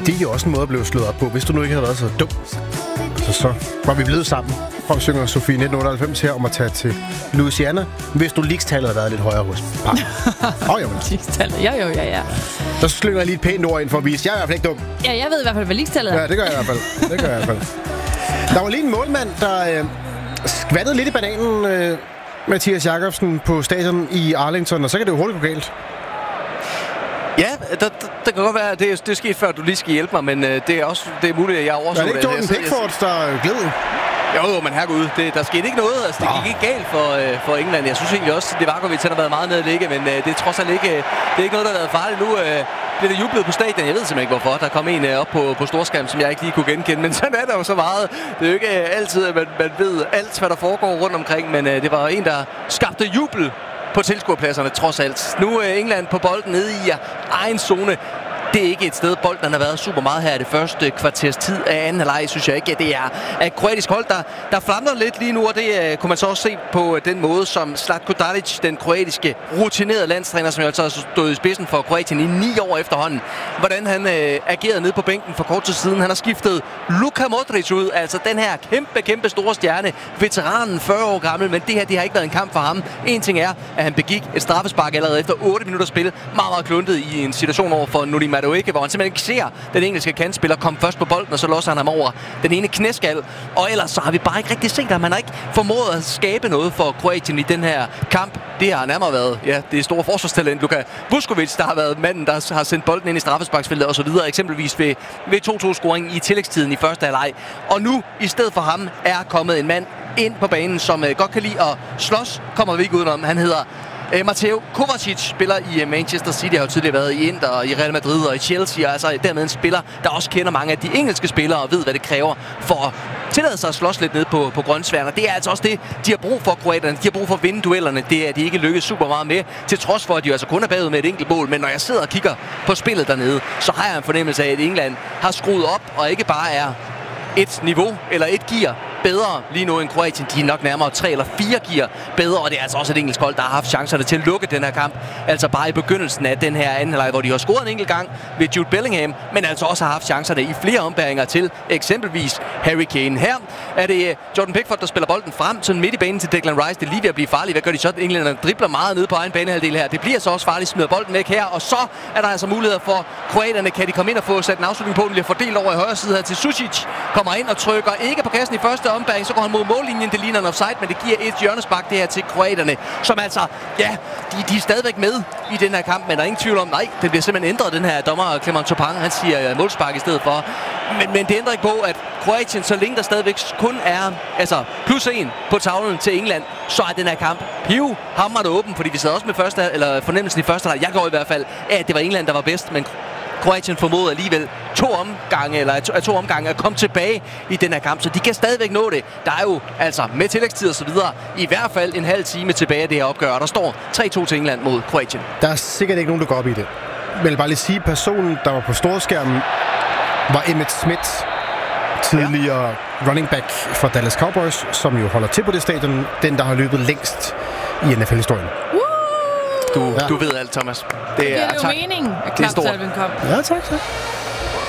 Det er jo også en måde at blive slået op på, hvis du nu ikke havde været så dum. Så var vi blevet sammen. Prøv at synge Sofie 1998 her om at tage til Louisiana, hvis du leakstallet havde været lidt højere hos par. Jo. Leakstallet, ja. Så slynger jeg lige et pænt ord ind for at vise, jeg er i hvert fald ikke dum. Ja, jeg ved i hvert fald, hvad leakstallet er. Ja, det gør jeg i hvert fald. Der var lige en målmand, der skvattede lidt i bananen, Mathias Jakobsen, på stadion i Arlington, og så kan det jo hurtigt gå galt. Ja, det kan godt være, at det er sket før, du lige skal hjælpe mig, men det er muligt, at jeg overså det. Er det ikke Jordan Pickford, der gled? Jo, men herregud, der skete ikke noget. Altså, det gik ikke galt for England. Jeg synes egentlig også, at Livakovic har været meget nede at ligge, men det er trods alt ikke, det er ikke noget, der har været farligt. Nu bliver det jublet på stadion. Jeg ved simpelthen ikke, hvorfor. Der kom en op på storskærm, som jeg ikke lige kunne genkende, men sådan er der jo så meget. Det er jo ikke altid, at man ved alt, hvad der foregår rundt omkring, men det var en, der skabte jubel på tilskuerpladserne, trods alt. Nu er England på bolden nede i egen zone. Det er ikke et sted, bolden har været super meget her i det første kvarters tid af anden halvleg, synes jeg ikke. Det er et kroatisk hold, der flamler lidt lige nu, og det kunne man så også se på den måde, som Zlatko Dalic, den kroatiske rutinerede landstræner, som jo altså har stået i spidsen for Kroatien i 9 år efterhånden, hvordan han agerede nede på bænken for kort tid siden. Han har skiftet Luka Modric ud, altså den her kæmpe store stjerne, veteranen 40 år gammel, men det har ikke været en kamp for ham. En ting er, at han begik et straffespark allerede efter 8 minutter spil, meget kluntet i en situation over for Nuri Madueke, hvor han simpelthen ikke ser den engelske kantspiller komme først på bolden, og så losser han ham over den ene knæskal. Og ellers så har vi bare ikke rigtig set, at man har ikke formået at skabe noget for Kroatien i den her kamp. Det har nærmere været, det store forsvarstalent Luka Vuskovic, der har været manden, der har sendt bolden ind i straffesparksfeltet og så videre, eksempelvis ved 2-2-scoringen i tillægstiden i første halvleg. Og nu, i stedet for ham, er kommet en mand ind på banen, som godt kan lide at slås, kommer vi ikke udenom. Han hedder Mateo Kovacic, spiller i Manchester City, har jo tidligere været i Inter, i Real Madrid og i Chelsea, og altså dermed en spiller, der også kender mange af de engelske spillere og ved, hvad det kræver for at tillade sig at slås lidt ned på grønsværen. Og det er altså også det, de har brug for, kroaterne. De har brug for at vinde duellerne. Det er de ikke lykkedes super meget med, til trods for, at de altså kun er bagud med et enkelt mål. Men når jeg sidder og kigger på spillet dernede, så har jeg en fornemmelse af, at England har skruet op, og ikke bare er et niveau eller et gear bedre lige nu end Kroatien. De er nok nærmere 3 eller 4 gear bedre, og det er altså også et engelsk hold, der har haft chancerne til at lukke den her kamp. Altså bare i begyndelsen af den her anden halvleg, hvor de har scoret en enkelt gang ved Jude Bellingham, men altså også har haft chancerne i flere ombæringer til eksempelvis Harry Kane. Her er det Jordan Pickford, der spiller bolden frem sådan midt i banen til Declan Rice. Det er lige ved at blive farligt. Hvad gør de så? Englænderne dribler meget ned på egen banehalvdel her. Det bliver så også farligt, smider bolden væk her, og så er der altså muligheder for kroaterne. Kan de komme ind og få sat en afslutning på, den bliver fordelt over i højre side her til Sušić. Kommer ind og trykker ikke på kassen i første ombæring, så går han mod mållinjen. Det ligner en offside, men det giver et hjørnespark det her til kroaterne, som altså, de er stadigvæk med i den her kamp, men der er ingen tvivl om, nej, det bliver simpelthen ændret, den her dommer Clement Turpin, han siger målspark i stedet for. Men det ændrer ikke på, at Kroatien, så længe der stadigvæk kun er +1 på tavlen til England, så er den her kamp pivhamrende åben, fordi vi sad også med fornemmelsen i første halvleg. Jeg går i hvert fald af, at det var England, der var bedst, men Kroatien formåede alligevel 2 omgange at komme tilbage i den her kamp, så de kan stadigvæk nå det. Der er jo altså med tillægstid og så videre i hvert fald en halv time tilbage af det her opgør, og der står 3-2 til England mod Kroatien. Der er sikkert ikke nogen, der går op i det. Men jeg vil bare lige sige, at personen, der var på storskærmen, var Emmitt Smith, tidligere running back for Dallas Cowboys, som jo holder til på det stadion, den, der har løbet længst i NFL-historien. Du ved alt, Thomas. Det er jo mening, at klapsalven kom. Ja, tak.